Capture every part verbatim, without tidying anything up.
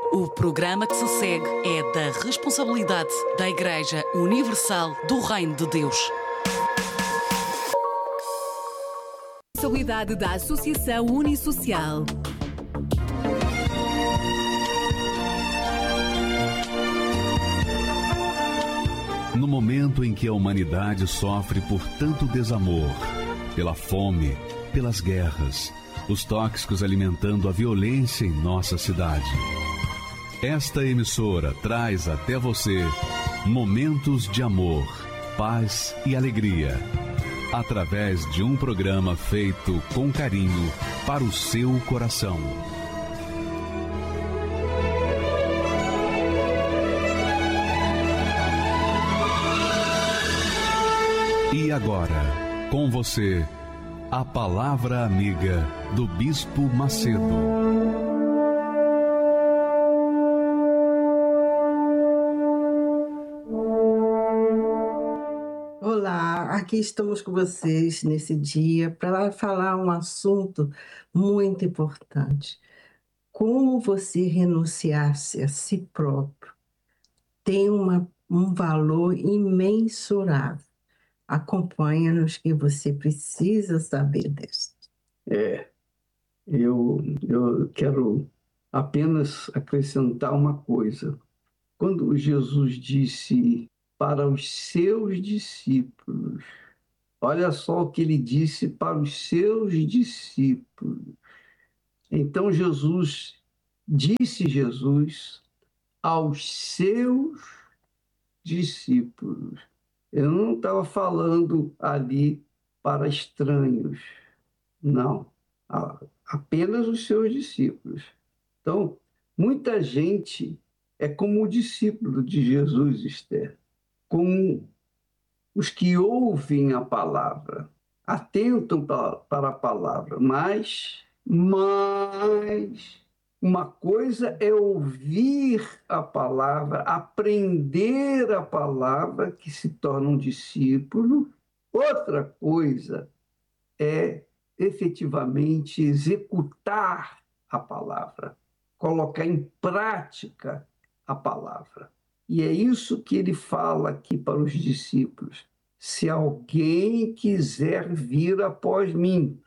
O programa que se segue é da responsabilidade da Igreja Universal do Reino de Deus. Responsabilidade da Associação Unisocial. No momento em que a humanidade sofre por tanto desamor, pela fome, pelas guerras, os tóxicos alimentando a violência em nossa cidade, esta emissora traz até você momentos de amor, paz e alegria, através de um programa feito com carinho para o seu coração. E agora, com você, a Palavra Amiga do Bispo Macedo. Olá, aqui estamos com vocês nesse dia para falar um assunto muito importante. Como você renunciar-se a si próprio tem uma, um valor imensurável. Acompanha-nos que você precisa saber disso. É, eu, eu quero apenas acrescentar uma coisa. Quando Jesus disse para os seus discípulos, olha só o que ele disse para os seus discípulos. Então Jesus, disse Jesus aos seus discípulos. Eu não estava falando ali para estranhos, não, apenas os seus discípulos. Então, muita gente é como o discípulo de Jesus, Esther, como os que ouvem a palavra, atentam para a palavra, mas, mas uma coisa é ouvir a palavra, aprender a palavra, que se torna um discípulo. Outra coisa é efetivamente executar a palavra, colocar em prática a palavra. E é isso que ele fala aqui para os discípulos. Se alguém quiser vir após mim,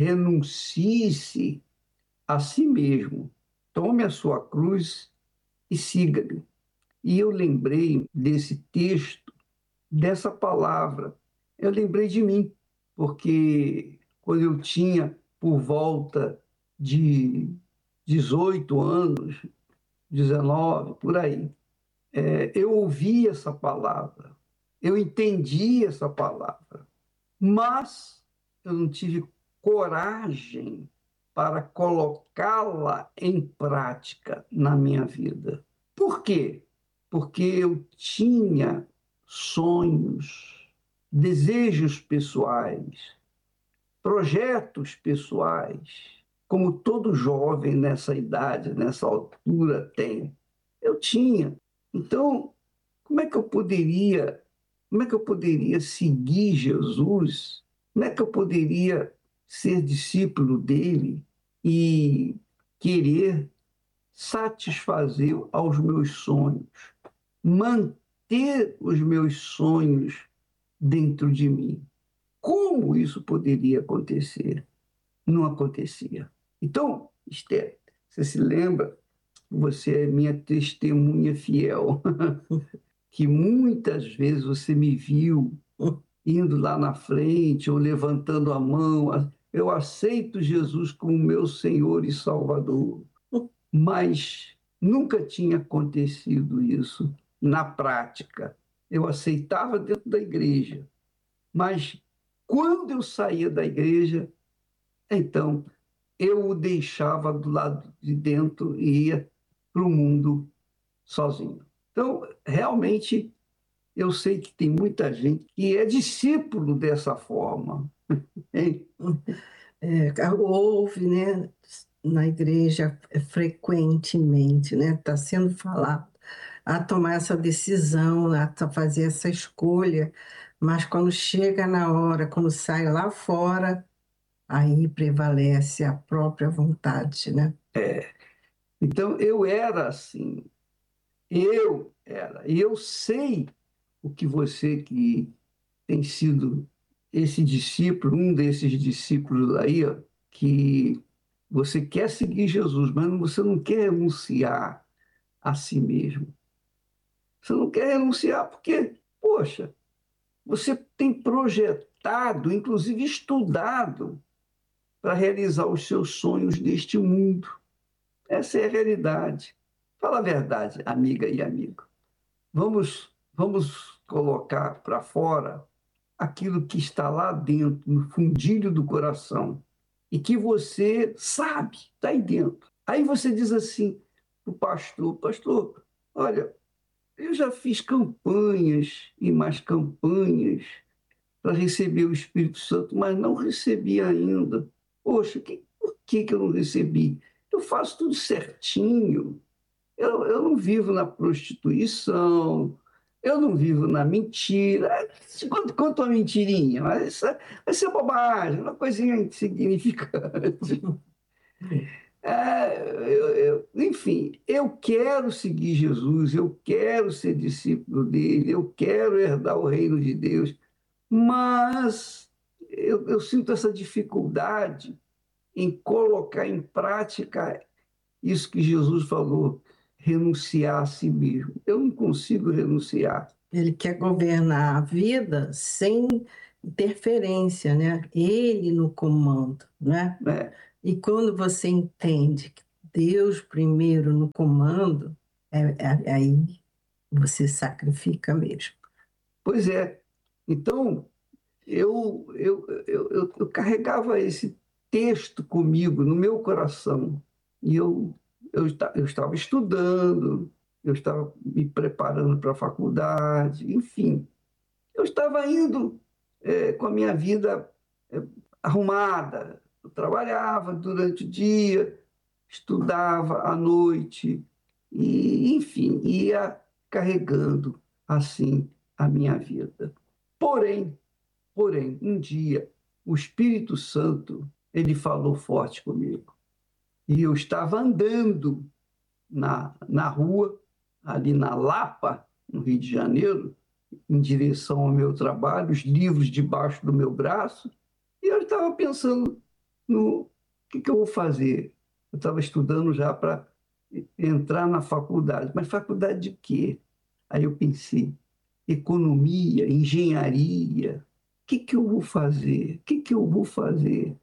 renuncie-se a si mesmo, tome a sua cruz e siga-me. E eu lembrei desse texto, dessa palavra. Eu lembrei de mim, porque quando eu tinha por volta de dezoito anos, dezenove, por aí, é, eu ouvi essa palavra, eu entendi essa palavra, mas eu não tive coragem para colocá-la em prática na minha vida. Por quê? Porque eu tinha sonhos, desejos pessoais, projetos pessoais, como todo jovem nessa idade, nessa altura tem. Eu tinha. Então, como é que eu poderia, como é que eu poderia seguir Jesus? Como é que eu poderia ser discípulo dele e querer satisfazer aos meus sonhos, manter os meus sonhos dentro de mim? Como isso poderia acontecer? Não acontecia. Então, Esther, você se lembra? Você é minha testemunha fiel, que muitas vezes você me viu indo lá na frente ou levantando a mão. Eu aceito Jesus como meu Senhor e Salvador. Mas nunca tinha acontecido isso na prática. Eu aceitava dentro da igreja, mas quando eu saía da igreja, então eu o deixava do lado de dentro e ia para o mundo sozinho. Então, realmente, eu sei que tem muita gente que é discípulo dessa forma. É, houve, né, na igreja frequentemente, né, está sendo falado a tomar essa decisão, a fazer essa escolha, mas quando chega na hora, quando sai lá fora, aí prevalece a própria vontade, né? É. Então, eu era assim. Eu era. E eu sei o que você que tem sido esse discípulo, um desses discípulos aí, ó, que você quer seguir Jesus, mas você não quer renunciar a si mesmo. Você não quer renunciar porque, poxa, você tem projetado, inclusive estudado, para realizar os seus sonhos neste mundo. Essa é a realidade. Fala a verdade, amiga e amigo. Vamos, vamos colocar para fora aquilo que está lá dentro, no fundilho do coração, e que você sabe, está aí dentro. Aí você diz assim para o pastor, pastor, olha, eu já fiz campanhas e mais campanhas para receber o Espírito Santo, mas não recebi ainda. Poxa, que, por que, que eu não recebi? Eu faço tudo certinho. Eu, eu não vivo na prostituição, eu não vivo na mentira. Quanto, quanto uma mentirinha, mas isso vai ser bobagem, uma coisinha insignificante. É, eu, eu, enfim, eu quero seguir Jesus, eu quero ser discípulo dele, eu quero herdar o reino de Deus, mas eu, eu sinto essa dificuldade em colocar em prática isso que Jesus falou, renunciar a si mesmo. Eu não consigo renunciar. Ele quer governar a vida sem interferência, né? Ele no comando, né? É. E quando você entende que Deus primeiro no comando, é, é, aí você sacrifica mesmo. Pois é. Então, eu, eu, eu, eu, eu carregava esse texto comigo, no meu coração. E eu, eu, eu estava estudando, eu estava me preparando para a faculdade, enfim. Eu estava indo é, com a minha vida é, arrumada. Eu trabalhava durante o dia, estudava à noite, e, enfim, ia carregando assim a minha vida. Porém, porém, um dia, o Espírito Santo, ele falou forte comigo. E eu estava andando na, na rua, ali na Lapa, no Rio de Janeiro, em direção ao meu trabalho, os livros debaixo do meu braço, e eu estava pensando no que, que eu vou fazer. Eu estava estudando já para entrar na faculdade, mas faculdade de quê? Aí eu pensei, economia, engenharia, o que, que eu vou fazer? O que, que eu vou fazer?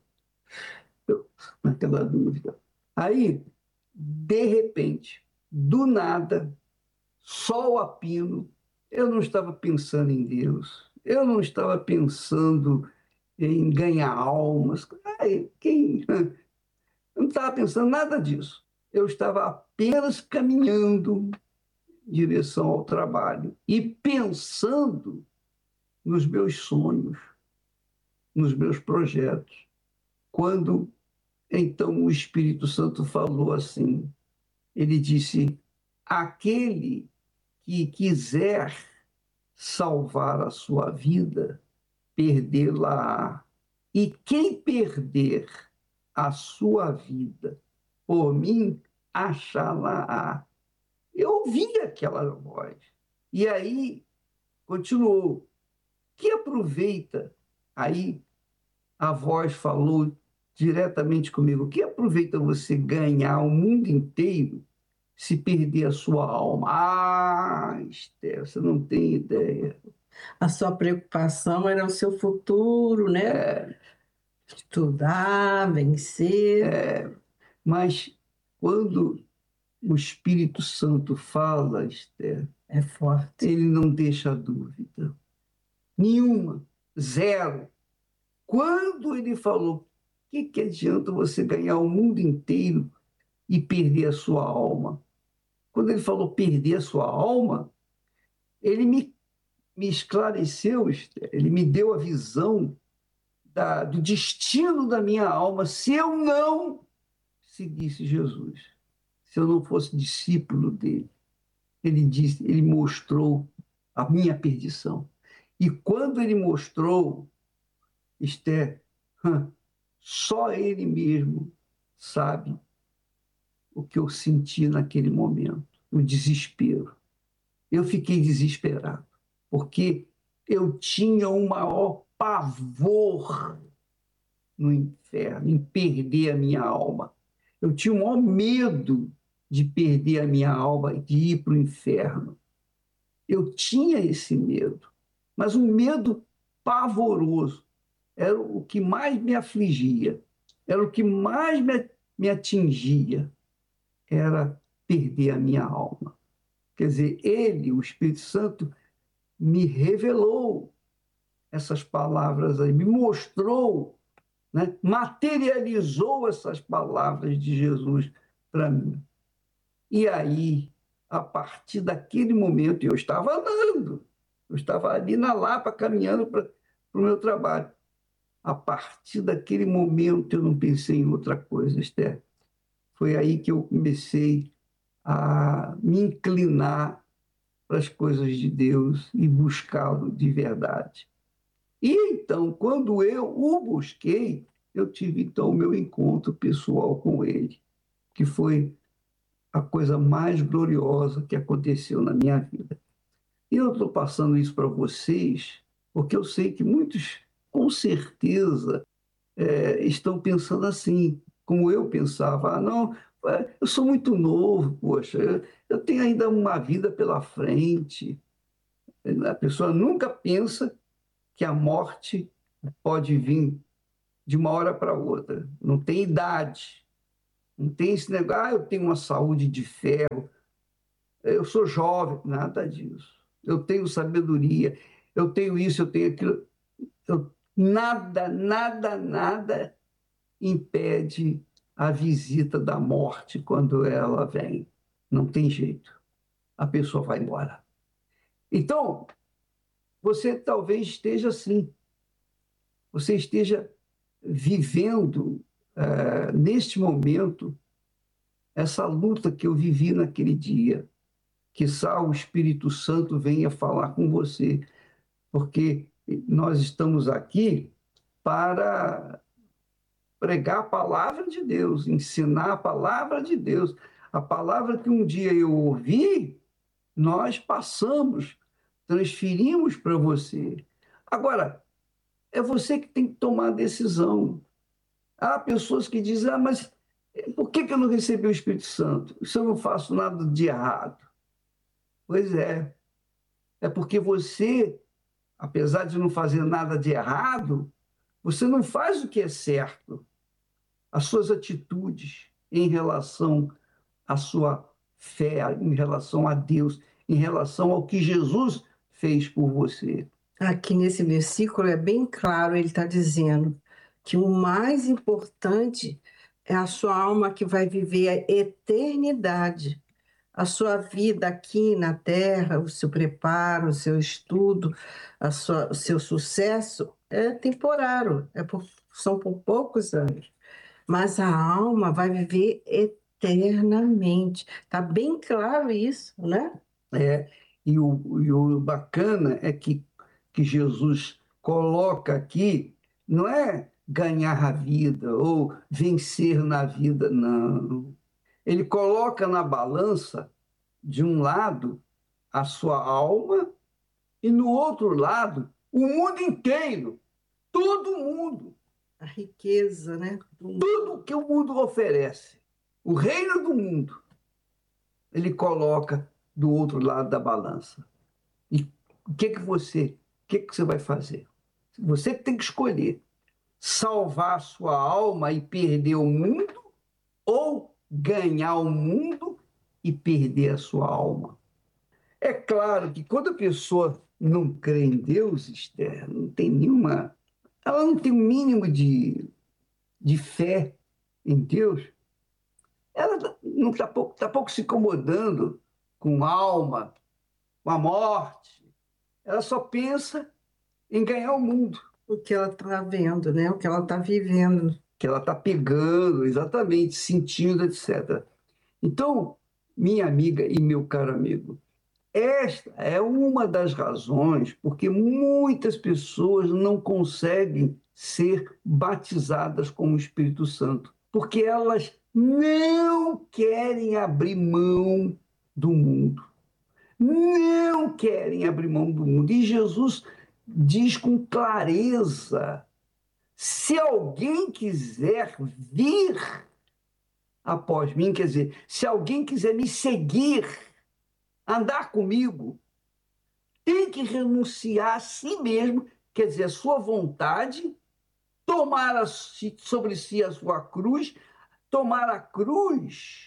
Eu, naquela dúvida. Aí, de repente, do nada, sol a pino, eu não estava pensando em Deus, eu não estava pensando em ganhar almas. Ai, quem... Eu não estava pensando nada disso. Eu estava apenas caminhando em direção ao trabalho e pensando nos meus sonhos, nos meus projetos. Quando, então, o Espírito Santo falou assim, ele disse, aquele que quiser salvar a sua vida, perdê-la. E quem perder a sua vida por mim, achá-la. Eu ouvi aquela voz. E aí, continuou. Que aproveita, aí a voz falou diretamente comigo, que aproveita você ganhar o mundo inteiro se perder a sua alma? Ah, Esther, você não tem ideia. A sua preocupação era o seu futuro, né? É, Estudar, vencer. é, mas quando o Espírito Santo fala, Esther, É forte. ele não deixa dúvida. Nenhuma. Zero. Quando ele falou, o que, que adianta você ganhar o mundo inteiro e perder a sua alma? Quando ele falou perder a sua alma, ele me, me esclareceu, Esther, ele me deu a visão da, do destino da minha alma se eu não seguisse Jesus, se eu não fosse discípulo dele. Ele disse, ele mostrou a minha perdição. E quando ele mostrou, Esther, só ele mesmo sabe o que eu senti naquele momento, o desespero. Eu fiquei desesperado, porque eu tinha o maior pavor no inferno, em perder a minha alma. Eu tinha o maior medo de perder a minha alma, de ir para o inferno. Eu tinha esse medo, mas um medo pavoroso. Era o que mais me afligia, era o que mais me, me atingia, era perder a minha alma. Quer dizer, ele, o Espírito Santo, me revelou essas palavras aí, me mostrou, né? Materializou essas palavras de Jesus para mim. E aí, a partir daquele momento, eu estava andando, eu estava ali na Lapa, caminhando para o meu trabalho. A partir daquele momento, eu não pensei em outra coisa, Esther. Foi aí que eu comecei a me inclinar para as coisas de Deus e buscá-lo de verdade. E então, quando eu o busquei, eu tive então o meu encontro pessoal com ele, que foi a coisa mais gloriosa que aconteceu na minha vida. E eu estou passando isso para vocês, porque eu sei que muitos, com certeza, é, estão pensando assim, como eu pensava. Ah, não, eu sou muito novo, poxa, eu, eu tenho ainda uma vida pela frente. A pessoa nunca pensa que a morte pode vir de uma hora para outra. Não tem idade. Não tem esse negócio, ah, eu tenho uma saúde de ferro, eu sou jovem, nada disso. Eu tenho sabedoria, eu tenho isso, eu tenho aquilo. Eu, nada, nada, nada impede a visita da morte quando ela vem. Não tem jeito. A pessoa vai embora. Então, você talvez esteja assim. Você esteja vivendo, uh, neste momento, essa luta que eu vivi naquele dia. Quiçá o Espírito Santo venha falar com você, porque nós estamos aqui para pregar a palavra de Deus, ensinar a palavra de Deus. A palavra que um dia eu ouvi, nós passamos, transferimos para você. Agora, é você que tem que tomar a decisão. Há pessoas que dizem, ah, mas por que eu não recebi o Espírito Santo? Se eu não faço nada de errado. Pois é, é porque você, apesar de não fazer nada de errado, você não faz o que é certo. As suas atitudes em relação à sua fé, em relação a Deus, em relação ao que Jesus fez por você. Aqui nesse versículo é bem claro, ele está dizendo que o mais importante é a sua alma que vai viver a eternidade. A sua vida aqui na Terra, o seu preparo, o seu estudo, a sua, o seu sucesso é temporário, é por, são por poucos anos. Mas a alma vai viver eternamente. Está bem claro isso, né? É, e o, e o bacana é que, que Jesus coloca aqui, não é ganhar a vida ou vencer na vida, não. Ele coloca na balança, de um lado, a sua alma, e no outro lado, o mundo inteiro, todo mundo. A riqueza, né? Tudo que o mundo oferece, o reino do mundo, ele coloca do outro lado da balança. E o que que você, o que que você vai fazer? Você tem que escolher salvar a sua alma e perder o mundo ou ganhar o mundo e perder a sua alma. É claro que quando a pessoa não crê em Deus, Esther, não tem nenhuma, ela não tem o mínimo de, de fé em Deus, ela não está pouco, tá pouco se incomodando com alma, com a morte. Ela só pensa em ganhar o mundo. O que ela está vendo, né? O que ela está vivendo. Que ela está pegando, exatamente, sentindo, etcétera. Então, minha amiga e meu caro amigo, esta é uma das razões porque muitas pessoas não conseguem ser batizadas com o Espírito Santo, porque elas não querem abrir mão do mundo. Não querem abrir mão do mundo. E Jesus diz com clareza: se alguém quiser vir após mim, quer dizer, se alguém quiser me seguir, andar comigo, tem que renunciar a si mesmo, quer dizer, a sua vontade, tomar a si, sobre si a sua cruz. Tomar a cruz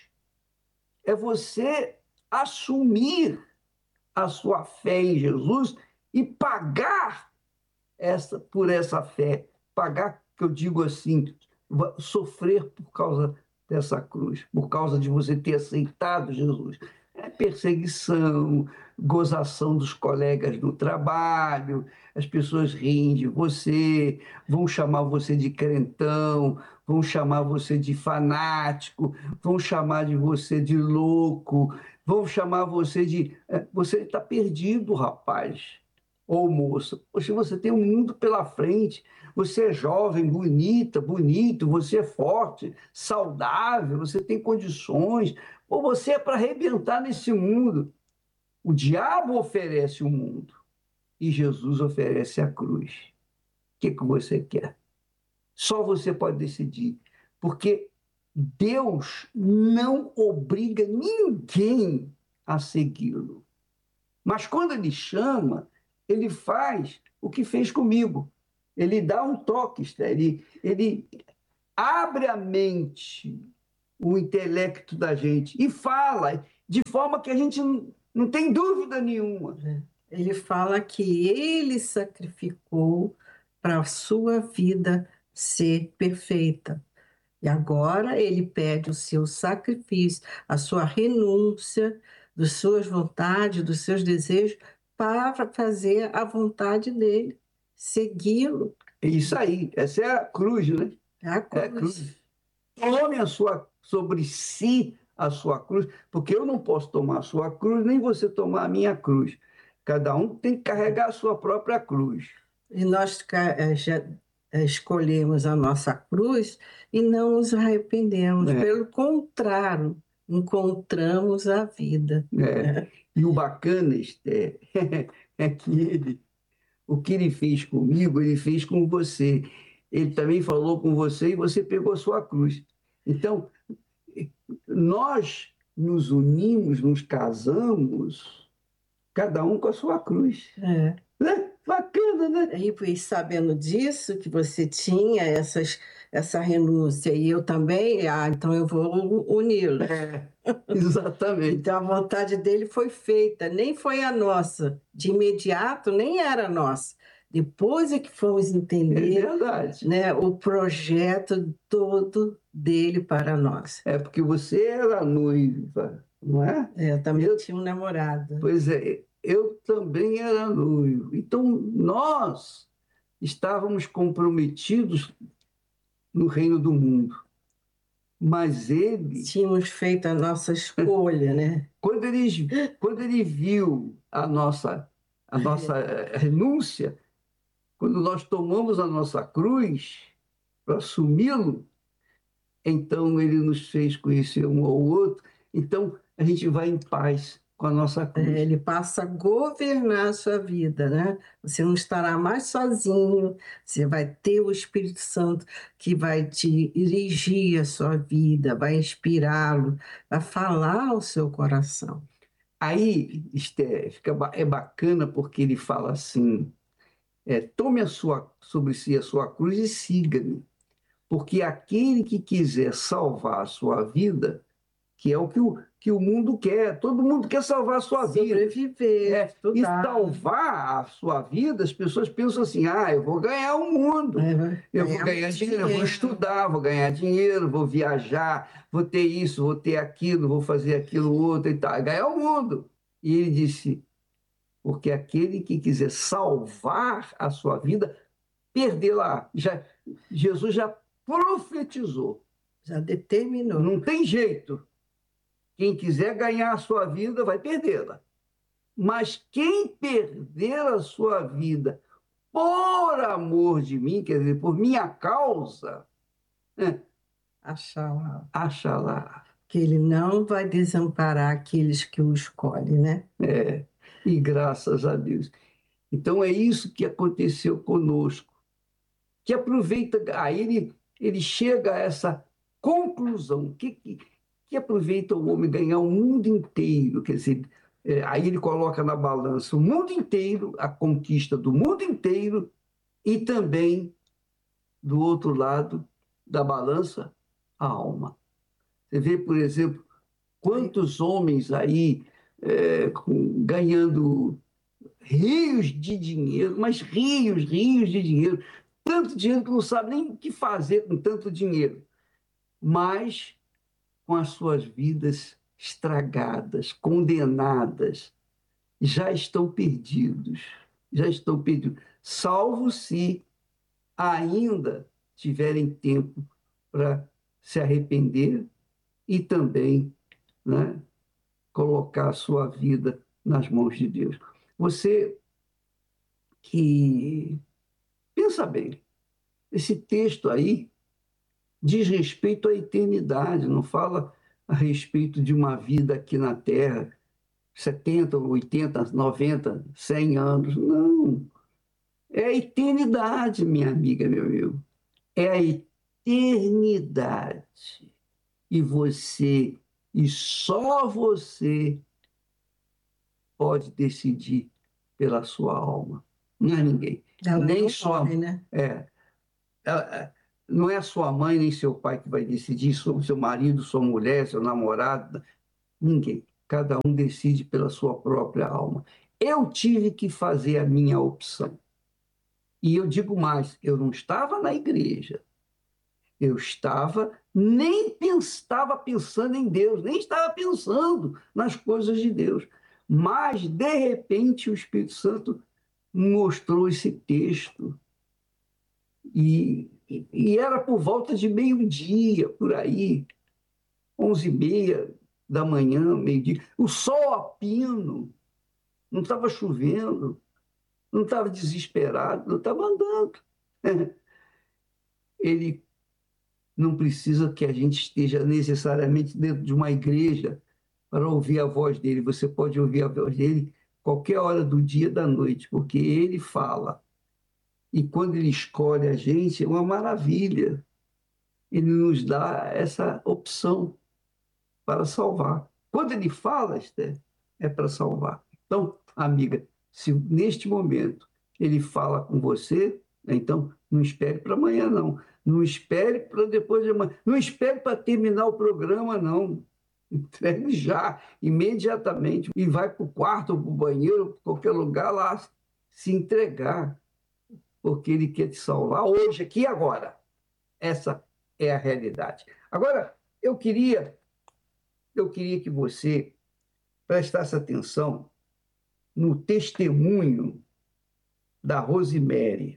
é você assumir a sua fé em Jesus e pagar essa, por essa fé. Pagar, que eu digo assim, sofrer por causa dessa cruz, por causa de você ter aceitado Jesus. É perseguição, gozação dos colegas no trabalho, as pessoas riem de você, vão chamar você de crentão, vão chamar você de fanático, vão chamar de você de louco, vão chamar você de... Você está perdido, rapaz ou moça. Poxa, você tem um mundo pela frente, você é jovem, bonita, bonito, você é forte, saudável, você tem condições, ou você é para arrebentar nesse mundo. O diabo oferece o mundo e Jesus oferece a cruz. O que, que você quer? Só você pode decidir, porque Deus não obriga ninguém a segui-lo. Mas quando ele chama, ele faz o que fez comigo. Ele dá um toque, ele, ele abre a mente, o intelecto da gente e fala de forma que a gente não, não tem dúvida nenhuma. Ele fala que ele sacrificou para a sua vida ser perfeita. E agora ele pede o seu sacrifício, a sua renúncia, das suas vontades, dos seus desejos, para fazer a vontade dele, segui-lo. É isso aí, essa é a cruz, né? É a cruz. É a cruz. Tome a sua, sobre si a sua cruz, porque eu não posso tomar a sua cruz, nem você tomar a minha cruz. Cada um tem que carregar a sua própria cruz. E nós já escolhemos a nossa cruz e não nos arrependemos. É. Pelo contrário, encontramos a vida. É. E o bacana, Esther, é que ele, o que ele fez comigo, ele fez com você. Ele também falou com você e você pegou a sua cruz. Então, nós nos unimos, nos casamos, cada um com a sua cruz. É. Né? Bacana, né? E sabendo disso, que você tinha essas, essa renúncia, e eu também, ah, então eu vou uni-lo. É, exatamente. Então a vontade dele foi feita, nem foi a nossa. De imediato, nem era nossa. Depois é que fomos entender, é verdade, né, o projeto todo dele para nós. É porque você era noiva, não é? É, eu também eu... tinha um namorado. Pois é, eu também era noivo. Então, nós estávamos comprometidos no reino do mundo. Mas ele... Tínhamos feito a nossa escolha, né? Quando ele, quando ele viu a nossa, a nossa renúncia, quando nós tomamos a nossa cruz para assumi-lo, então ele nos fez conhecer um ao outro. Então, a gente vai em paz com a nossa cruz. É, ele passa a governar a sua vida, né? Você não estará mais sozinho, você vai ter o Espírito Santo que vai te dirigir a sua vida, vai inspirá-lo, vai falar ao seu coração. Aí, Esther, fica, é bacana porque ele fala assim, é, tome a sua, sobre si a sua cruz e siga-me, porque aquele que quiser salvar a sua vida, que é o que o, que o mundo quer. Todo mundo quer salvar a sua Sobreviver, vida. Sobreviver. É, e salvar a sua vida, as pessoas pensam assim, ah, eu vou ganhar o mundo. É, eu vou ganhar dinheiro, dinheiro, eu vou estudar, vou ganhar dinheiro, vou viajar, vou ter isso, vou ter aquilo, vou fazer aquilo outro e tal. Ganhar o mundo. E ele disse, porque aquele que quiser salvar a sua vida, perdê-la. Já, Jesus já profetizou. Já determinou. Não tem jeito. Quem quiser ganhar a sua vida vai perdê-la. Mas quem perder a sua vida por amor de mim, quer dizer, por minha causa, né, Axalá. Axalá. Que ele não vai desamparar aqueles que o escolhem, né? É, e graças a Deus. Então é isso que aconteceu conosco. Que aproveita, aí ele, ele chega a essa conclusão, que, que, que aproveita o homem ganhar o mundo inteiro, quer dizer, é, aí ele coloca na balança o mundo inteiro, a conquista do mundo inteiro, e também, do outro lado da balança, a alma. Você vê, por exemplo, quantos homens aí é, com, ganhando rios de dinheiro, mas rios, rios de dinheiro, tanto dinheiro que não sabe nem o que fazer com tanto dinheiro, mas com as suas vidas estragadas, condenadas, já estão perdidos, já estão perdidos, salvo se ainda tiverem tempo para se arrepender e também, né, colocar a sua vida nas mãos de Deus. Você que pensa bem, esse texto aí diz respeito à eternidade, não fala a respeito de uma vida aqui na Terra, setenta, oitenta, noventa, cem anos. Não. É a eternidade, minha amiga, meu amigo. É a eternidade. E você, e só você, pode decidir pela sua alma. Não é ninguém. Ela nem não sua morre, né? é, ela, não é sua mãe nem seu pai que vai decidir, sobre seu marido, sua mulher, seu namorado, ninguém. Cada um decide pela sua própria alma. Eu tive que fazer a minha opção. E eu digo mais, eu não estava na igreja. Eu estava, nem estava pensando em Deus, nem estava pensando nas coisas de Deus. Mas, de repente, o Espírito Santo mostrou esse texto. E, e era por volta de meio-dia, por aí, onze e meia da manhã, meio-dia. O sol a pino, não estava chovendo, não estava desesperado, não estava andando. Ele não precisa que a gente esteja necessariamente dentro de uma igreja para ouvir a voz dele. Você pode ouvir a voz dele qualquer hora do dia e da noite, porque ele fala. E quando ele escolhe a gente, é uma maravilha. Ele nos dá essa opção para salvar. Quando ele fala, Esther, é para salvar. Então, amiga, se neste momento ele fala com você, então não espere para amanhã, não. Não espere para depois de amanhã. Não espere para terminar o programa, não. Entregue já, imediatamente. E vai para o quarto, ou para o banheiro, para qualquer lugar lá, se entregar. Porque ele quer te salvar hoje, aqui e agora. Essa é a realidade. Agora, eu queria, eu queria que você prestasse atenção no testemunho da Rosemary.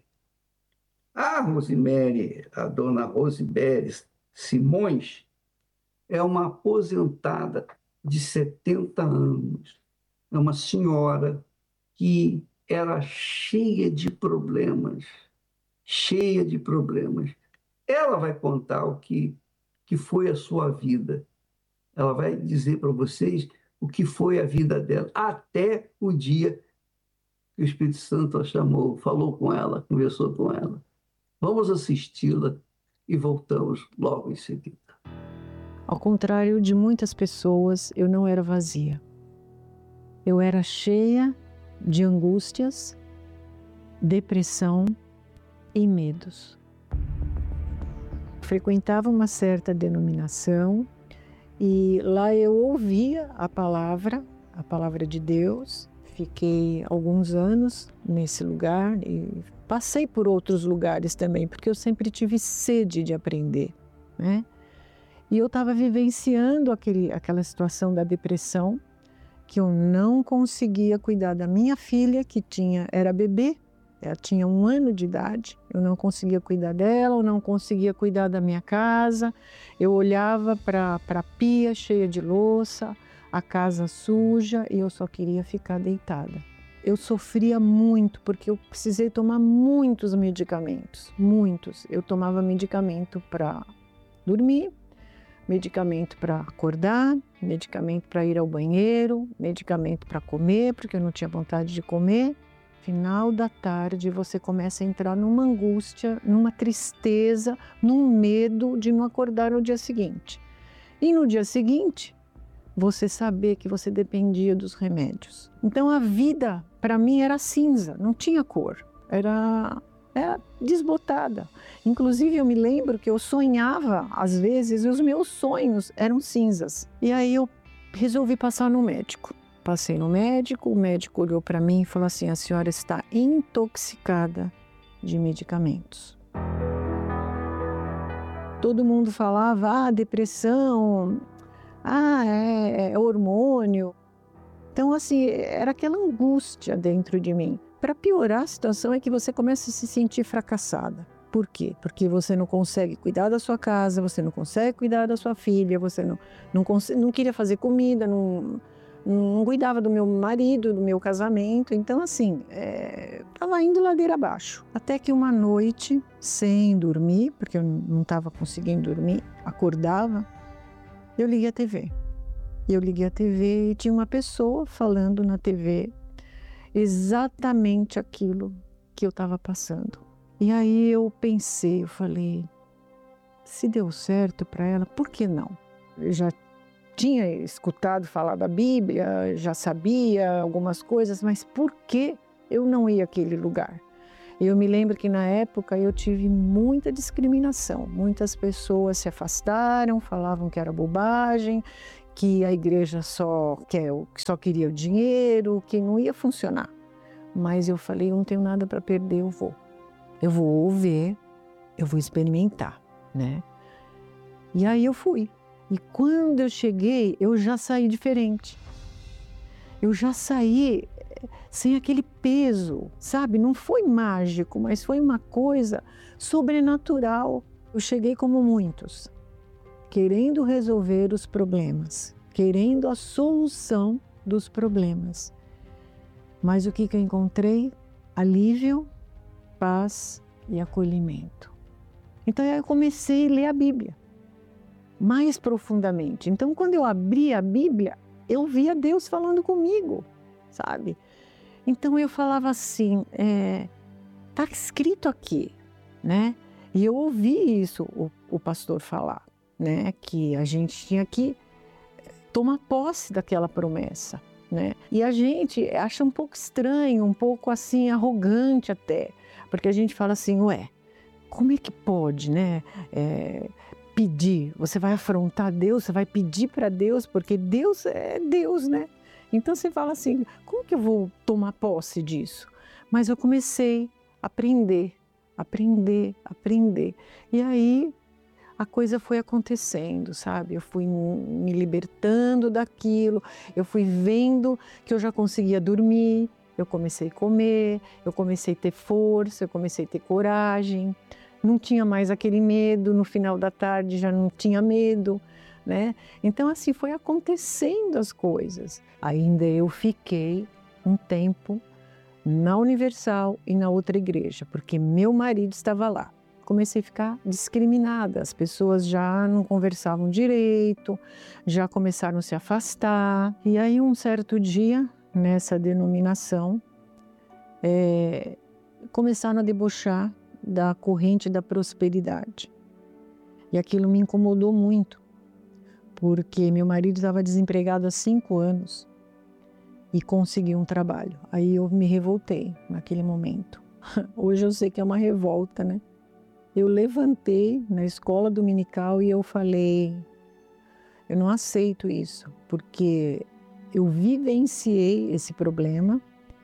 A Rosemary, a dona Rosemary Simões, é uma aposentada de setenta anos. É uma senhora que era cheia de problemas, cheia de problemas. Ela vai contar o que, que foi a sua vida. Ela vai dizer para vocês o que foi a vida dela, até o dia que o Espírito Santo a chamou, falou com ela, conversou com ela. Vamos assisti-la e voltamos logo em seguida. Ao contrário de muitas pessoas, eu não era vazia. Eu era cheia de angústias, depressão e medos. Frequentava uma certa denominação e lá eu ouvia a palavra, a palavra de Deus. Fiquei alguns anos nesse lugar e passei por outros lugares também, porque eu sempre tive sede de aprender, né? E eu estava vivenciando aquele, aquela situação da depressão, que eu não conseguia cuidar da minha filha, que tinha, era bebê, ela tinha um ano de idade, eu não conseguia cuidar dela, eu não conseguia cuidar da minha casa, eu olhava para a pia cheia de louça, a casa suja, e eu só queria ficar deitada. Eu sofria muito, porque eu precisei tomar muitos medicamentos, muitos. Eu tomava medicamento para dormir, medicamento para acordar, medicamento para ir ao banheiro, medicamento para comer, porque eu não tinha vontade de comer. Final da tarde você começa a entrar numa angústia, numa tristeza, num medo de não acordar no dia seguinte. E no dia seguinte, você saber que você dependia dos remédios. Então a vida para mim era cinza, não tinha cor, era, era desbotada. Inclusive eu me lembro que eu sonhava às vezes e os meus sonhos eram cinzas. E aí eu resolvi passar no médico. Passei no médico, o médico olhou para mim e falou assim: a senhora está intoxicada de medicamentos. Todo mundo falava, ah, depressão, ah, é, é hormônio. Então, assim, era aquela angústia dentro de mim. Para piorar a situação é que você começa a se sentir fracassada. Por quê? Porque você não consegue cuidar da sua casa, você não consegue cuidar da sua filha, você não, não, consegue, não queria fazer comida, não... não cuidava do meu marido, do meu casamento. Então, assim, estava é, indo ladeira abaixo. Até que uma noite, sem dormir, porque eu não estava conseguindo dormir, acordava, eu liguei a T V. Eu liguei a T V e tinha uma pessoa falando na T V exatamente aquilo que eu estava passando. E aí eu pensei, eu falei, se deu certo para ela, por que não? Eu já tinha escutado falar da Bíblia, já sabia algumas coisas, mas por que eu não ia àquele lugar? Eu me lembro que na época eu tive muita discriminação. Muitas pessoas se afastaram, falavam que era bobagem, que a igreja só, quer, só queria o dinheiro, que não ia funcionar. Mas eu falei, eu não tenho nada para perder, eu vou. Eu vou ver, eu vou experimentar, né? E aí eu fui. E quando eu cheguei, eu já saí diferente. Eu já saí sem aquele peso, sabe? Não foi mágico, mas foi uma coisa sobrenatural. Eu cheguei como muitos, querendo resolver os problemas, querendo a solução dos problemas. Mas o que que eu encontrei? Alívio, paz e acolhimento. Então eu comecei a ler a Bíblia mais profundamente. Então, quando eu abri a Bíblia, eu via Deus falando comigo, sabe? Então, eu falava assim, é, tá escrito aqui, né? E eu ouvi isso, o, o pastor falar, né? Que a gente tinha que tomar posse daquela promessa, né? E a gente acha um pouco estranho, um pouco assim, arrogante até, porque a gente fala assim, ué, como é que pode, né? É, pedir, você vai afrontar Deus, você vai pedir para Deus, porque Deus é Deus, né? Então você fala assim, como que eu vou tomar posse disso? Mas eu comecei a aprender, aprender, aprender. E aí a coisa foi acontecendo, sabe? Eu fui me libertando daquilo, eu fui vendo que eu já conseguia dormir, eu comecei a comer, eu comecei a ter força, eu comecei a ter coragem. Não tinha mais aquele medo, no final da tarde já não tinha medo, né? Então assim foi acontecendo as coisas. Ainda eu fiquei um tempo na Universal e na outra igreja, porque meu marido estava lá. Comecei a ficar discriminada, as pessoas já não conversavam direito, já começaram a se afastar. E aí um certo dia, nessa denominação, é, começaram a debochar da corrente da prosperidade. E aquilo me incomodou muito, porque meu marido estava desempregado há cinco anos e conseguiu um trabalho. Aí eu me revoltei naquele momento. Hoje eu sei que é uma revolta, né? Eu levantei na escola dominical e eu falei, eu não aceito isso, porque eu vivenciei esse problema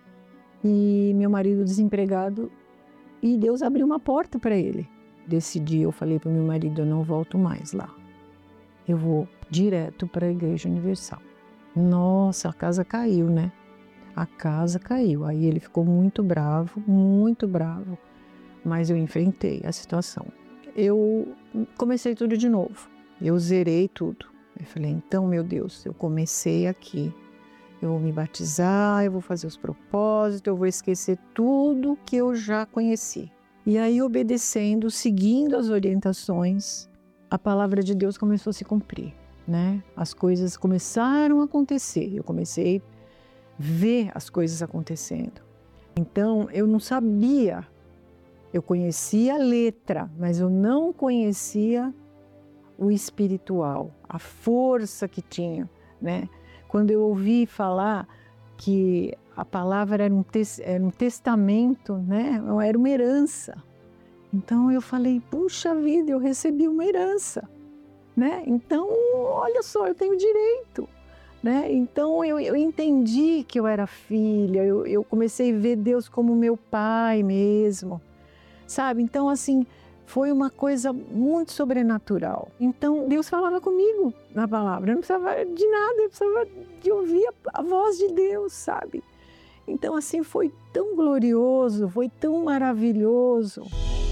e meu marido desempregado, e Deus abriu uma porta para ele. Desse dia eu falei para o meu marido, eu não volto mais lá. Eu vou direto para a Igreja Universal. Nossa, a casa caiu, né? A casa caiu. Aí ele ficou muito bravo, muito bravo. Mas eu enfrentei a situação. Eu comecei tudo de novo. Eu zerei tudo. Eu falei, então, meu Deus, eu comecei aqui. Eu vou me batizar, eu vou fazer os propósitos, eu vou esquecer tudo que eu já conheci. E aí, obedecendo, seguindo as orientações, a palavra de Deus começou a se cumprir, né? As coisas começaram a acontecer, eu comecei a ver as coisas acontecendo. Então, eu não sabia, eu conhecia a letra, mas eu não conhecia o espiritual, a força que tinha, né? Quando eu ouvi falar que a palavra era um, tes, era um testamento, né? Era uma herança. Então eu falei, puxa vida, eu recebi uma herança, né? Então, olha só, eu tenho direito, né? Então eu, eu entendi que eu era filha, eu, eu comecei a ver Deus como meu pai mesmo, sabe? Então, assim, foi uma coisa muito sobrenatural. Então, Deus falava comigo na palavra. Eu não precisava de nada, eu precisava de ouvir a, a voz de Deus, sabe? Então, assim, foi tão glorioso, foi tão maravilhoso.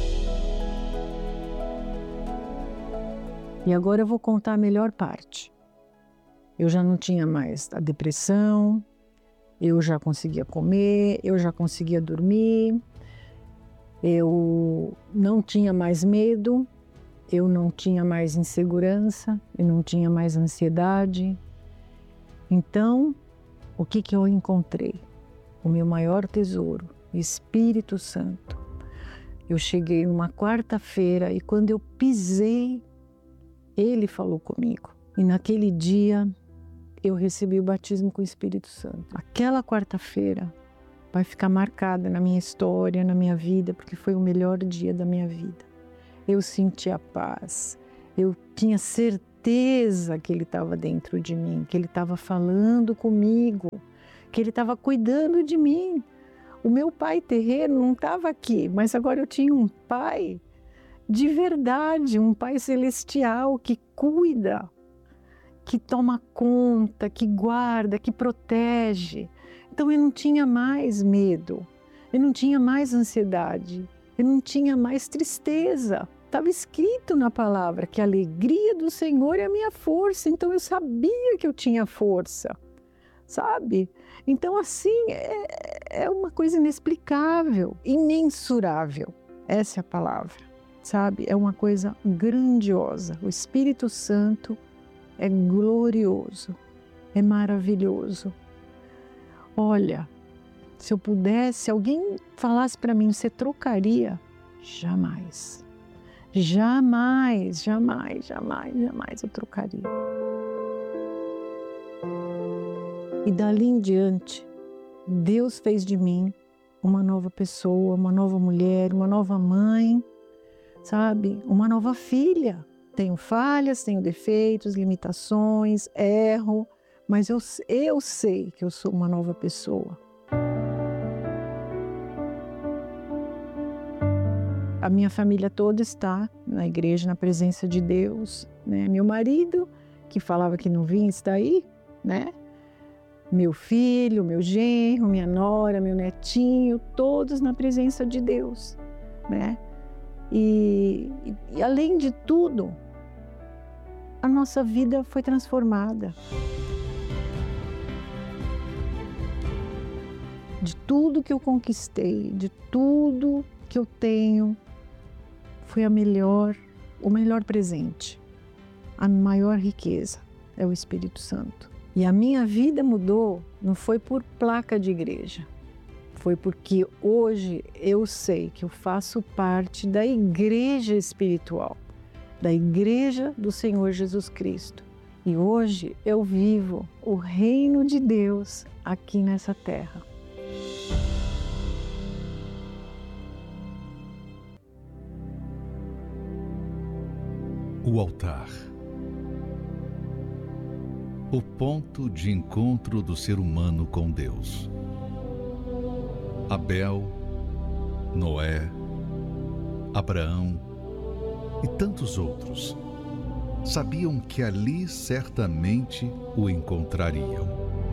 E agora eu vou contar a melhor parte. Eu já não tinha mais a depressão, eu já conseguia comer, eu já conseguia dormir. Eu não tinha mais medo, eu não tinha mais insegurança, eu não tinha mais ansiedade. Então, o que que eu encontrei? O meu maior tesouro, o Espírito Santo. Eu cheguei numa quarta-feira e quando eu pisei, Ele falou comigo. E naquele dia, eu recebi o batismo com o Espírito Santo. Aquela quarta-feira vai ficar marcada na minha história, na minha vida, porque foi o melhor dia da minha vida. Eu senti a paz, eu tinha certeza que Ele estava dentro de mim, que Ele estava falando comigo, que Ele estava cuidando de mim. O meu pai terreno não estava aqui, mas agora eu tinha um pai de verdade, um pai celestial que cuida, que toma conta, que guarda, que protege. Então eu não tinha mais medo, eu não tinha mais ansiedade, eu não tinha mais tristeza. Estava escrito na palavra que a alegria do Senhor é a minha força, então eu sabia que eu tinha força, sabe? Então assim, é, é uma coisa inexplicável, imensurável, essa é a palavra, sabe? É uma coisa grandiosa, o Espírito Santo é glorioso, é maravilhoso. Olha, se eu pudesse, se alguém falasse para mim, você trocaria? Jamais. Jamais, jamais, jamais, jamais eu trocaria. E dali em diante, Deus fez de mim uma nova pessoa, uma nova mulher, uma nova mãe, sabe? Uma nova filha. Tenho falhas, tenho defeitos, limitações, erro, mas eu, eu sei que eu sou uma nova pessoa. A minha família toda está na igreja, na presença de Deus, né? Meu marido, que falava que não vinha, está aí, né? Meu filho, meu genro, minha nora, meu netinho, todos na presença de Deus, né? E, e, e além de tudo, a nossa vida foi transformada. De tudo que eu conquistei, de tudo que eu tenho, foi a melhor, o melhor presente, a maior riqueza é o Espírito Santo. E a minha vida mudou, não foi por placa de igreja, foi porque hoje eu sei que eu faço parte da igreja espiritual, da igreja do Senhor Jesus Cristo. E hoje eu vivo o reino de Deus aqui nessa terra. O altar. O ponto de encontro do ser humano com Deus. Abel, Noé, Abraão e tantos outros sabiam que ali certamente o encontrariam.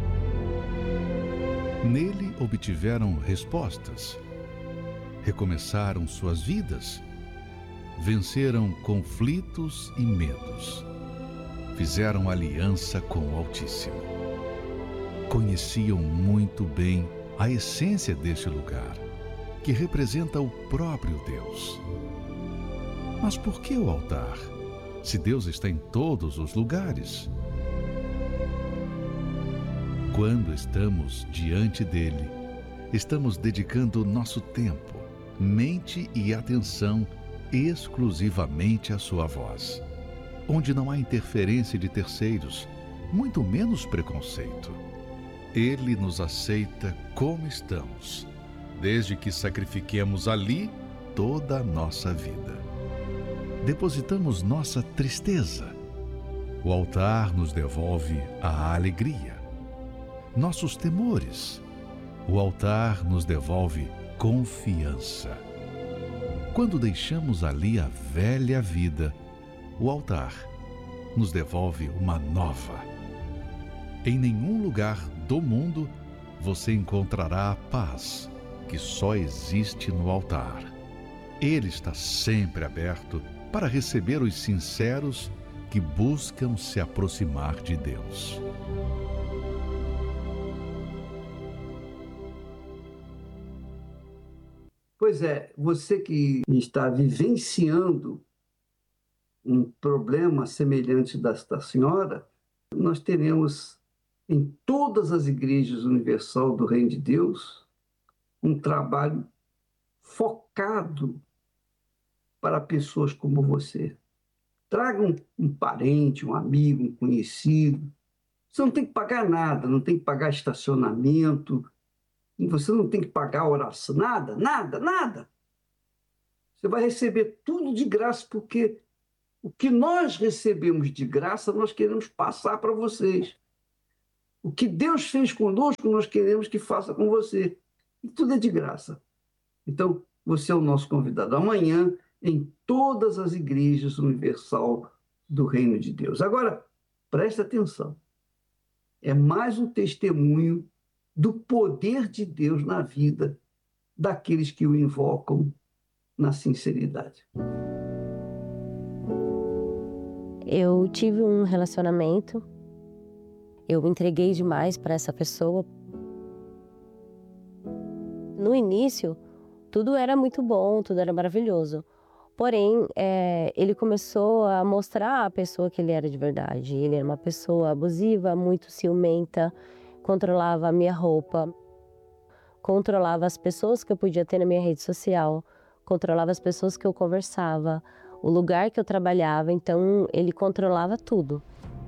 Nele obtiveram respostas, recomeçaram suas vidas, venceram conflitos e medos, fizeram aliança com o Altíssimo. Conheciam muito bem a essência deste lugar, que representa o próprio Deus. Mas por que o altar? se Deus está em todos os lugares? Quando estamos diante dele, estamos dedicando nosso tempo, mente e atenção exclusivamente à sua voz, onde não há interferência de terceiros, muito menos preconceito. Ele nos aceita como estamos, desde que sacrifiquemos ali toda a nossa vida. Depositamos nossa tristeza. O altar nos devolve a alegria. Nossos temores. O altar nos devolve confiança. Quando deixamos ali a velha vida, o altar nos devolve uma nova. Em nenhum lugar do mundo você encontrará a paz que só existe no altar. Ele está sempre aberto para receber os sinceros que buscam se aproximar de Deus. Pois é, você que está vivenciando um problema semelhante da da senhora, nós teremos em todas as igrejas universal do Reino de Deus um trabalho focado para pessoas como você. Traga um, um parente, um amigo, um conhecido. Você não tem que pagar nada, não tem que pagar estacionamento, e você não tem que pagar oração, nada, nada, nada. Você vai receber tudo de graça, porque o que nós recebemos de graça, nós queremos passar para vocês. O que Deus fez conosco, nós queremos que faça com você. E tudo é de graça. Então, você é o nosso convidado amanhã em todas as igrejas universal do Reino de Deus. Agora, preste atenção. É mais um testemunho do poder de Deus na vida daqueles que o invocam na sinceridade. Eu tive um relacionamento, eu me entreguei demais para essa pessoa. No início, tudo era muito bom, tudo era maravilhoso. Porém, é, ele começou a mostrar a pessoa que ele era de verdade. Ele era uma pessoa abusiva, muito ciumenta, controlava a minha roupa, controlava as pessoas que eu podia ter na minha rede social, controlava as pessoas que eu conversava, o lugar que eu trabalhava, então ele controlava tudo.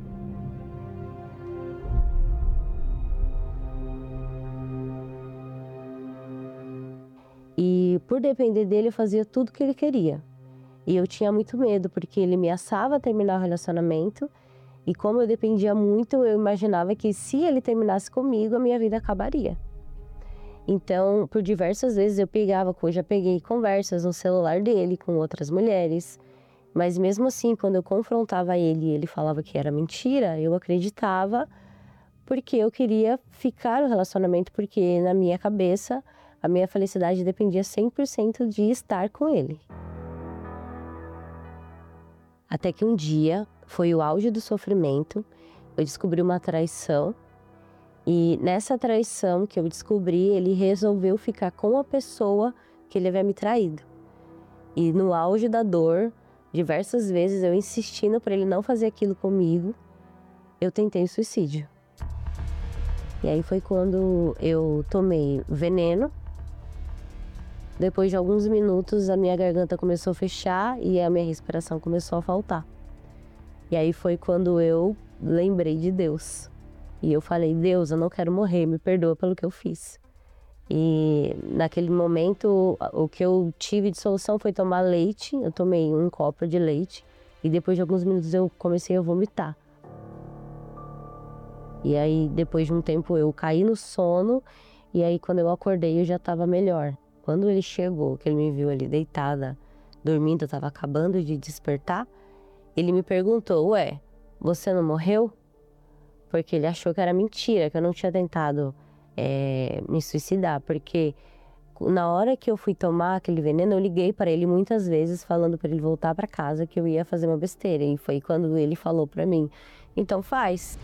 E por depender dele, eu fazia tudo que ele queria. E eu tinha muito medo, porque ele me ameaçava a terminar o relacionamento, e como eu dependia muito, eu imaginava que se ele terminasse comigo, a minha vida acabaria. Então, por diversas vezes eu pegava, eu já peguei conversas no celular dele com outras mulheres, mas mesmo assim, quando eu confrontava ele e ele falava que era mentira, eu acreditava, porque eu queria ficar no relacionamento, porque na minha cabeça, a minha felicidade dependia cem por cento de estar com ele. Até que um dia, foi o auge do sofrimento, eu descobri uma traição. E nessa traição que eu descobri, ele resolveu ficar com a pessoa que ele havia me traído. E no auge da dor, diversas vezes eu insistindo para ele não fazer aquilo comigo, eu tentei suicídio. E aí foi quando eu tomei veneno. Depois de alguns minutos, a minha garganta começou a fechar e a minha respiração começou a faltar. E aí foi quando eu lembrei de Deus. E eu falei, Deus, eu não quero morrer, me perdoa pelo que eu fiz. E naquele momento, o que eu tive de solução foi tomar leite. Eu tomei um copo de leite e depois de alguns minutos eu comecei a vomitar. E aí, depois de um tempo, eu caí no sono e aí quando eu acordei eu já estava melhor. Quando ele chegou, que ele me viu ali deitada, dormindo, eu estava acabando de despertar, ele me perguntou, ué, você não morreu? Porque ele achou que era mentira, que eu não tinha tentado é, me suicidar. Porque na hora que eu fui tomar aquele veneno, eu liguei para ele muitas vezes falando para ele voltar para casa, que eu ia fazer uma besteira. E foi quando ele falou para mim, então faz.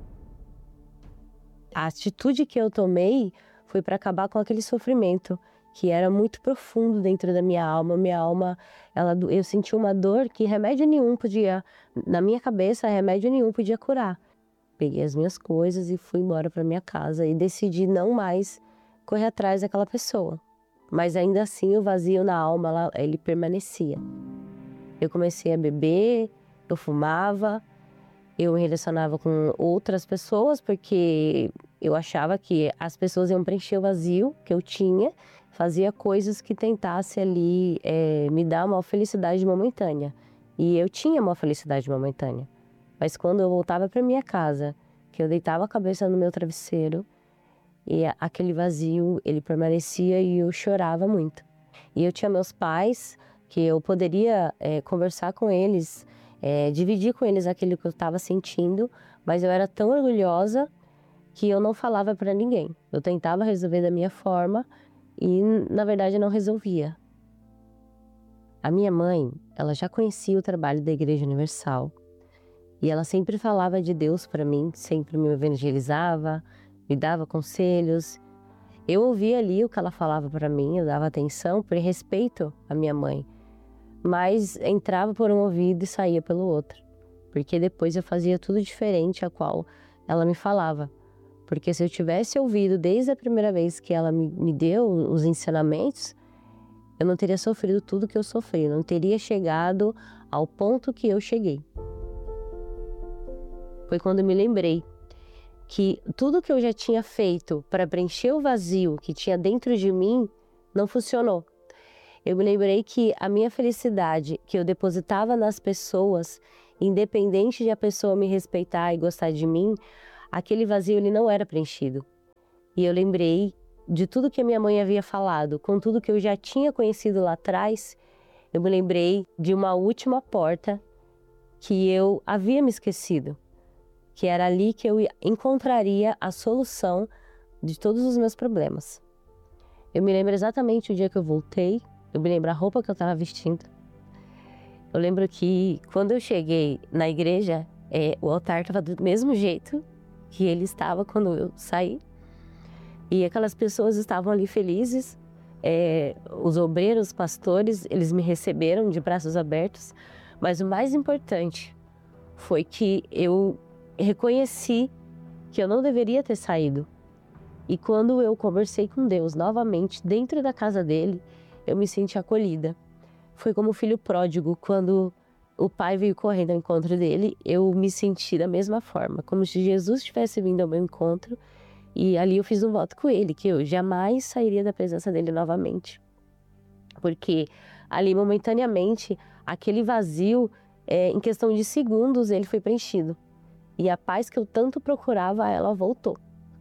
A atitude que eu tomei foi para acabar com aquele sofrimento que era muito profundo dentro da minha alma. Minha alma, ela, eu senti uma dor que remédio nenhum podia, na minha cabeça, remédio nenhum podia curar. Peguei as minhas coisas e fui embora para minha casa e decidi não mais correr atrás daquela pessoa. Mas ainda assim o vazio na alma, ela, ele permanecia. Eu comecei a beber, eu fumava, eu me relacionava com outras pessoas porque eu achava que as pessoas iam preencher o vazio que eu tinha, fazia coisas que tentasse ali é, me dar uma felicidade momentânea. E eu tinha uma felicidade momentânea. Mas quando eu voltava para minha casa, que eu deitava a cabeça no meu travesseiro, e aquele vazio, ele permanecia e eu chorava muito. E eu tinha meus pais, que eu poderia é, conversar com eles, é, dividir com eles aquilo que eu estava sentindo, mas eu era tão orgulhosa que eu não falava para ninguém. Eu tentava resolver da minha forma e, na verdade, não resolvia. A minha mãe, ela já conhecia o trabalho da Igreja Universal e ela sempre falava de Deus para mim, sempre me evangelizava, me dava conselhos. Eu ouvia ali o que ela falava para mim, eu dava atenção por respeito à minha mãe, mas entrava por um ouvido e saía pelo outro, porque depois eu fazia tudo diferente a qual ela me falava. Porque se eu tivesse ouvido desde a primeira vez que ela me, me deu os ensinamentos, eu não teria sofrido tudo que eu sofri, não teria chegado ao ponto que eu cheguei. Foi quando eu me lembrei que tudo que eu já tinha feito para preencher o vazio que tinha dentro de mim não funcionou. Eu me lembrei que a minha felicidade que eu depositava nas pessoas, independente de a pessoa me respeitar e gostar de mim, aquele vazio ele não era preenchido. E eu lembrei de tudo que a minha mãe havia falado, com tudo que eu já tinha conhecido lá atrás, eu me lembrei de uma última porta que eu havia me esquecido, que era ali que eu encontraria a solução de todos os meus problemas. Eu me lembro exatamente o dia que eu voltei, eu me lembro a roupa que eu estava vestindo. Eu lembro que quando eu cheguei na igreja, é, o altar estava do mesmo jeito que ele estava quando eu saí. E aquelas pessoas estavam ali felizes, é, os obreiros, os pastores, eles me receberam de braços abertos. Mas o mais importante foi que eu reconheci que eu não deveria ter saído. E quando eu conversei com Deus novamente, dentro da casa dele, eu me senti acolhida. Foi como o filho pródigo, quando o pai veio correndo ao encontro dele, eu me senti da mesma forma, como se Jesus tivesse vindo ao meu encontro. E ali eu fiz um voto com ele, que eu jamais sairia da presença dele novamente. Porque ali, momentaneamente, aquele vazio, é, em questão de segundos, ele foi preenchido. E a paz que eu tanto procurava, ela voltou.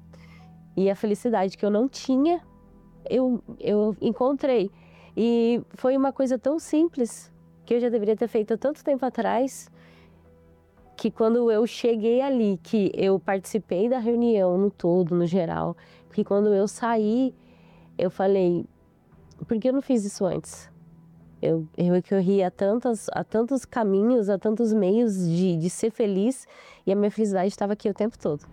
E a felicidade que eu não tinha, eu, eu encontrei. E foi uma coisa tão simples, que eu já deveria ter feito há tanto tempo atrás, que quando eu cheguei ali, que eu participei da reunião no todo, no geral, que quando eu saí, eu falei, por que eu não fiz isso antes? Eu, eu corri a, tantas, a tantos caminhos, a tantos meios de, de ser feliz, e a minha felicidade estava aqui o tempo todo.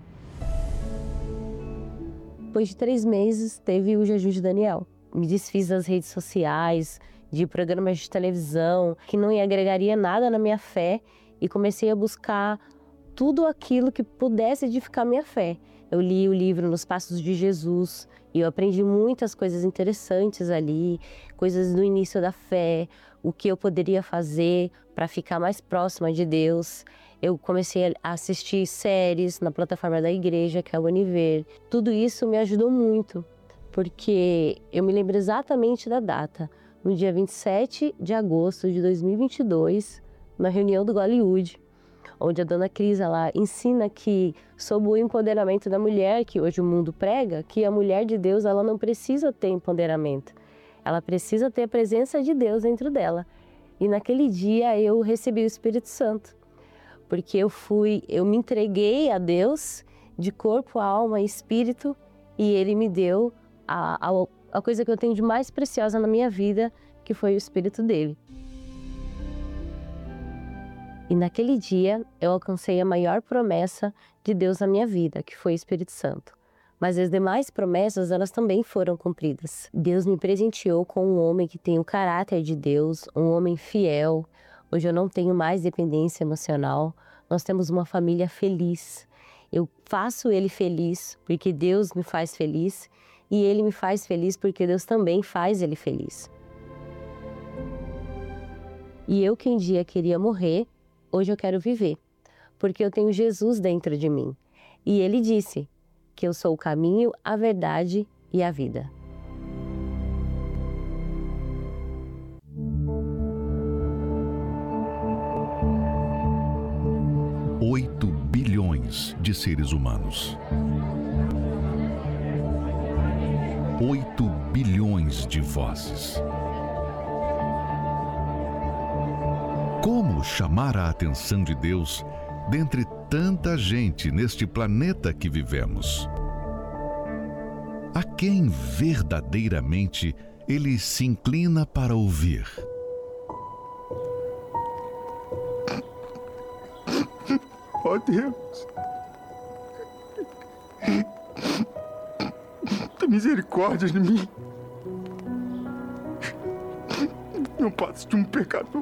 Depois de três meses, teve o jejum de Daniel. Me desfiz das redes sociais, de programas de televisão, que não agregaria nada na minha fé, e comecei a buscar tudo aquilo que pudesse edificar minha fé. Eu li o livro Nos Passos de Jesus, e eu aprendi muitas coisas interessantes ali, coisas do início da fé, o que eu poderia fazer para ficar mais próxima de Deus. Eu comecei a assistir séries na plataforma da igreja, que é o Univer. Tudo isso me ajudou muito, porque eu me lembro exatamente da data. No dia vinte e sete de agosto de dois mil e vinte e dois, na reunião do Hollywood, onde a dona Cris ela ensina que, sob o empoderamento da mulher, que hoje o mundo prega, que a mulher de Deus ela não precisa ter empoderamento. Ela precisa ter a presença de Deus dentro dela. E naquele dia eu recebi o Espírito Santo, porque eu fui, eu me entreguei a Deus de corpo, alma e espírito, e Ele me deu a, a, a coisa que eu tenho de mais preciosa na minha vida, que foi o Espírito dele. E naquele dia eu alcancei a maior promessa de Deus na minha vida, que foi o Espírito Santo. Mas as demais promessas, elas também foram cumpridas. Deus me presenteou com um homem que tem o caráter de Deus, um homem fiel. Hoje eu não tenho mais dependência emocional. Nós temos uma família feliz. Eu faço ele feliz porque Deus me faz feliz. E ele me faz feliz porque Deus também faz ele feliz. E eu que um dia queria morrer, hoje eu quero viver. Porque eu tenho Jesus dentro de mim. E ele disse que eu sou o caminho, a verdade e a vida. Oito bilhões de seres humanos. Oito bilhões de vozes. Como chamar a atenção de Deus dentre tanta gente neste planeta que vivemos? A quem verdadeiramente ele se inclina para ouvir? Ó Deus, tem misericórdia de mim. Não passo de um pecador.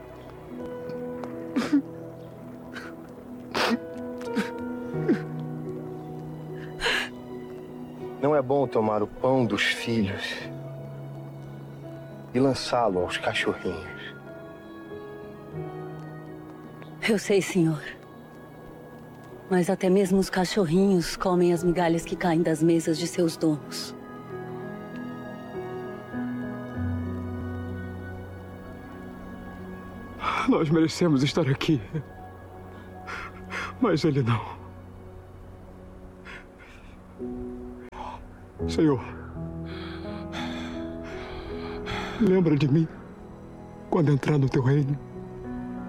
Não é bom tomar o pão dos filhos e lançá-lo aos cachorrinhos. Eu sei, senhor. Mas até mesmo os cachorrinhos comem as migalhas que caem das mesas de seus donos. Nós merecemos estar aqui, mas ele não. Senhor, lembra de mim quando entrar no teu reino.